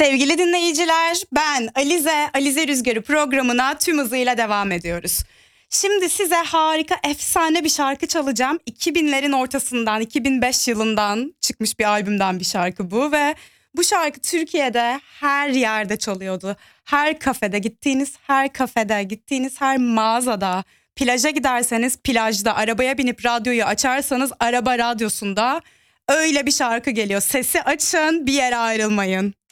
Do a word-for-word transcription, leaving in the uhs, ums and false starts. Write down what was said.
Sevgili dinleyiciler, ben Alize, Alize Rüzgarı programına tüm hızıyla devam ediyoruz. Şimdi size harika, efsane bir şarkı çalacağım. iki binlerin ortasından, iki bin beş yılından çıkmış bir albümden bir şarkı bu ve bu şarkı Türkiye'de her yerde çalıyordu. Her kafede, gittiğiniz her kafede, gittiğiniz her mağazada, plaja giderseniz plajda, arabaya binip radyoyu açarsanız araba radyosunda öyle bir şarkı geliyor. Sesi açın, bir yere ayrılmayın.